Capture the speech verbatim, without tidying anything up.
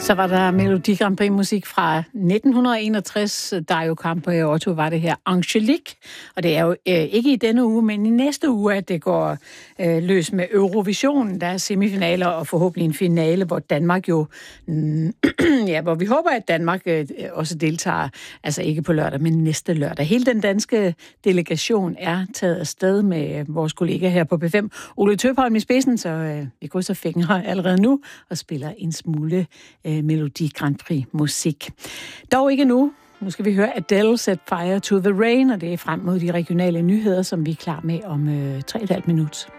Så var der Melodi Grand Prix musik fra nitten enogtres. Dario Campo og Otto var det her Angelique. Og det er jo øh, ikke i denne uge, men i næste uge, at det går øh, løs med Eurovision. Der er semifinaler og forhåbentlig en finale, hvor Danmark jo... Mm, ja, hvor vi håber, at Danmark øh, også deltager. Altså ikke på lørdag, men næste lørdag. Hele den danske delegation er taget afsted med vores kollega her på P fem. Ole Tøpholm i spidsen, så øh, vi krydser fingre allerede nu og spiller en smule øh, Melodi Grand Prix musik. Dog ikke nu. Nu skal vi høre Adele Set Fire to the Rain, og det er frem mod de regionale nyheder, som vi er klar med om øh, tre og et halvt minut.